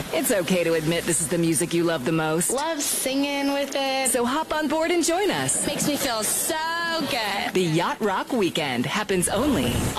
It's okay to admit this is the music you love the most. Love singing with it. So hop on board and join us. Makes me feel so good. The Yacht Rock Weekend happens only